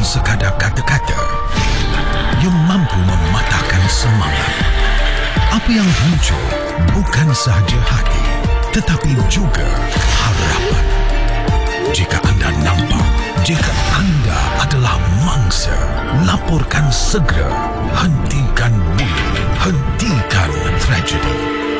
sekadar kata-kata yang mampu mematahkan semangat. Apa yang muncul bukan sahaja hati, tetapi juga harapan. Jika anda nampak, jika anda adalah mangsa, laporkan segera. Hentikan bully, hentikan tragedi.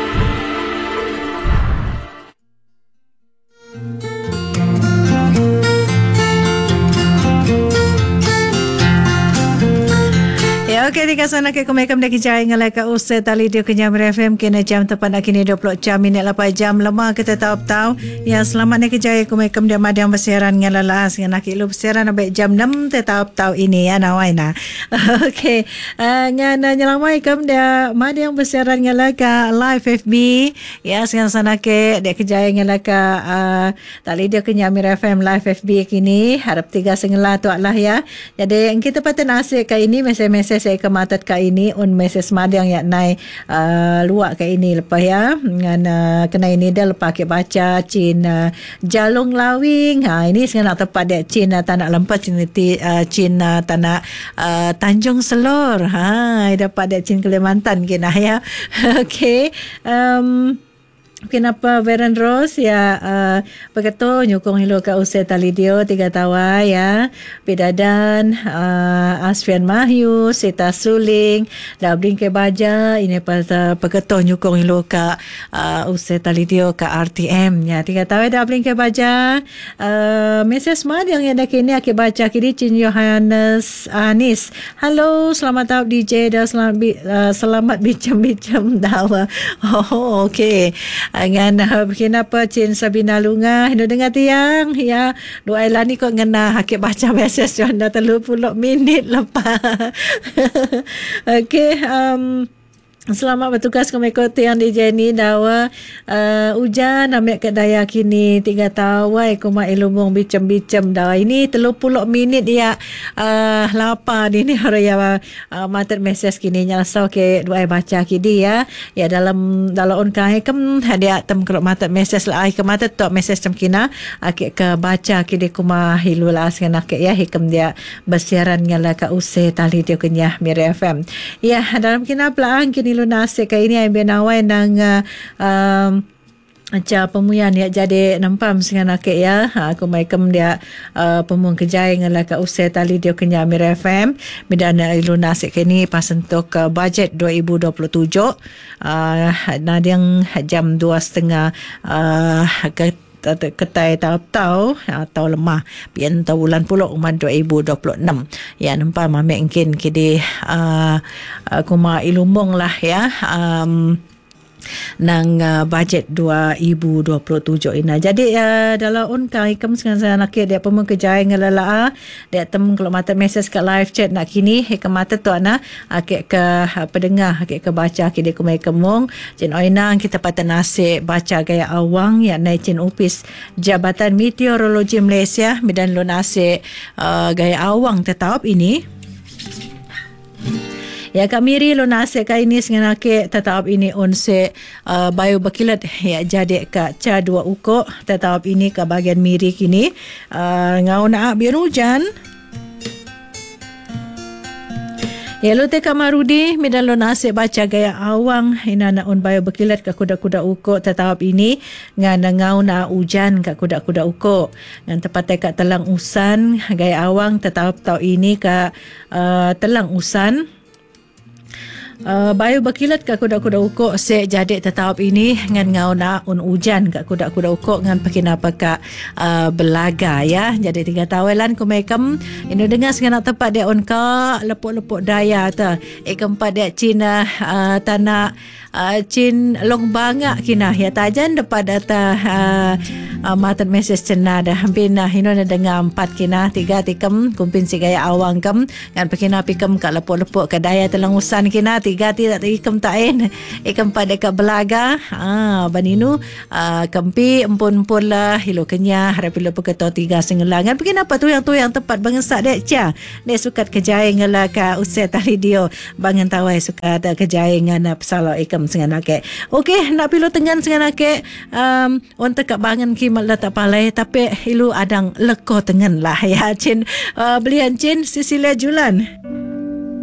Okey, tiga sana ke kumekam dah kijai ngalai ka usai tali dia kenyam FM kena jam tepat nak kini 20 jam minit 8 jam lemah kita tahu ya selamat nak kijai kumekam dia madang bersiaran ngalalas nak ilu bersiaran sampai jam 6 te tahu ini ya nawaina. Okey, ngana nyelamai kam dia madang bersiaran ngalai ka live FB ya sana ke dia kijai ngalai ka tali dia kenyam FM live FB kini harap tiga sengela tu lah ya. Jadi kita patut nasib ka ini mesej-mesej saya kematat ka ini on message madang yang naik luak ka ini lepas ya dengan kena ini dah lepas ke baca cin jalung lawing ini sekarang nak tepat dek cin tanah lempas cin tanah Tanjung Selor dapat dek cin Kalimantan kena ya. Okey, kenapa Veren Rose ya begitu nyukung hilo ka usai tali dio tiga tawa ya Pidadan Asfian Mahyu Sita Suling Dabling ke baja ini pada begitu nyukung hilo ka usai tali dio ka RTM ya tiga tawa Dabling ke baja Mrs. Mad yang ada kini aki baca kini Cin Yohanes Anis. Halo, selamat tahu DJ dah selamat bincang-bincang dawa. Oh okey. Dengan kenapa Cin Sabina Lunga hino dengar tiang ya doa ni kok ngena hakik baca mesej anda 30 minit lepas. Okey, selamat bertugas mengikuti yang di Jenny dawa hujan ambil ke daya kini 3 tawai kuma ilumong bicam-bicam dawa ini 30 minit ya lapar ini hari ya mater mesej kini nyalsau ke dua baca kidi ya dalam on kai kem dia tem kalau mater mesej lah ke mater tok mesej tem kina ke baca kidi kuma hilulas ngana ke ya hikem dia bersiaran ngala ka usai tali dia kenya Miri FM ya dalam kina pelang kini lunase ka ini ay benawai nang aca pemuyan ya jadi nampam singan ake ya aku mai kem dia pemuang kejai ngala ka usai tali dia kenya Mira FM midana lunase ka ini pas untuk budget 2027 yang jam 2.30 ketai tahu atau lemah pian bulan puluh umat 2026 ya nampak mungkin kini kuma ilumbong lah ya nang budget 2027 ini. Jadi dalam unkai kem sekarang nak dia pemung kejai ngelala dia tem kalau mata mesej kat live chat nak kini ke mata tu ana ke pendengar ke baca ke dia kumai kemung jen oinang kita patut nasib baca gaya awang ya naik cin upis Jabatan Meteorologi Malaysia medan lo nasib gaya awang tetap ini ya kamiri lo nase ka ini dengan ke tetap ini onse bayu bakilat ya jadi ka ca 2 uko tetap ini ke bagian miri kini ngau na biar hujan ya lo te kamarudi medan lo nase baca gaya awang ina na on bayu bakilat ka kuda-kuda uko tetap ini ngau na hujan ka kuda-kuda uko ngan tepat ka telang usan gaya awang tetap tau ini ka telang usan bayu bakilat ka kuda-kuda uko se jadi tetap ini ngan ngau na un hujan ka kuda-kuda uko ngan pakinapa ka belaga ya jadi 3 tawelan ku mekam ini dengar ngan tepat dia on ka lepuk-lepuk daya ta keempat dia Cina tanah Cin long bangak kina ya tajan depan data matan mesej cena dah hampir hino na dengar 4 kina 3 tikem kumpin si gaya awang kam ngan pakina pikem ka lepuk-lepuk ka daya telangusan kina 3 tidak ikem tain ikem pada ka belaga baninu kempi empun-empun lah hilo kenya harap hilo peketo 3 sengelangan begini apa tu yang tepat bangesak dek cia dek sukat kejaya ngala ka usai tali dio bangan tawai sukat kejaya ngana pesalo ikem macam senganake. Okey, nak pilu tengan senganake on tekak bangan kimal la tak palai tapi ilu adang leko tengan lah ya. Cin belian Cin Cecilia Julan.